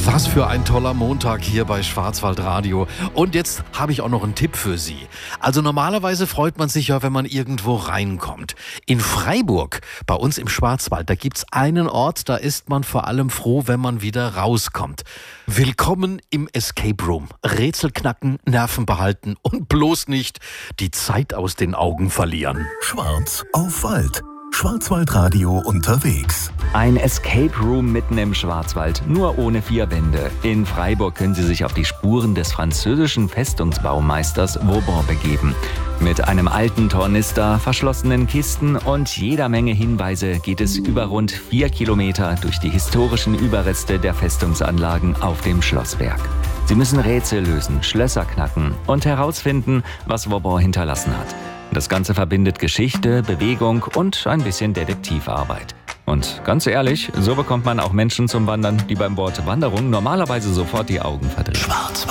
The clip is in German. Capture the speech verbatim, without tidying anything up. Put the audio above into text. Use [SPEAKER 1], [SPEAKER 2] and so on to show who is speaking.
[SPEAKER 1] Was für ein toller Montag hier bei Schwarzwaldradio. Und jetzt habe ich auch noch einen Tipp für Sie. Also normalerweise freut man sich ja, wenn man irgendwo reinkommt. In Freiburg, bei uns im Schwarzwald, da gibt's einen Ort, da ist man vor allem froh, wenn man wieder rauskommt. Willkommen im Escape Room. Rätsel knacken, Nerven behalten und bloß nicht die Zeit aus den Augen verlieren.
[SPEAKER 2] Schwarz auf Wald. Schwarzwaldradio unterwegs.
[SPEAKER 3] Ein Escape Room mitten im Schwarzwald, nur ohne vier Wände. In Freiburg können Sie sich auf die Spuren des französischen Festungsbaumeisters Vauban begeben. Mit einem alten Tornister, verschlossenen Kisten und jeder Menge Hinweise geht es über rund vier Kilometer durch die historischen Überreste der Festungsanlagen auf dem Schlossberg. Sie müssen Rätsel lösen, Schlösser knacken und herausfinden, was Vauban hinterlassen hat. Das Ganze verbindet Geschichte, Bewegung und ein bisschen Detektivarbeit. Und ganz ehrlich, so bekommt man auch Menschen zum Wandern, die beim Wort Wanderung normalerweise sofort die Augen verdrehen.
[SPEAKER 2] Schwarzwald.